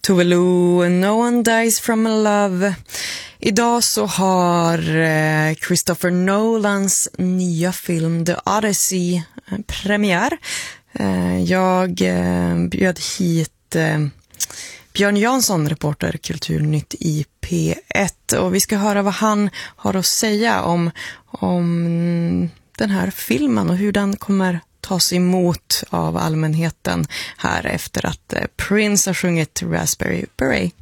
Tuvalu, No One Dies From A Love. Idag så har Christopher Nolans nya film The Odyssey premiär. Jag bjöd hit Björn Jansson, reporter Kulturnytt i P1, och vi ska höra vad han har att säga om den här filmen och hur den kommer tas emot av allmänheten här efter att Prince har sjungit Raspberry Beret.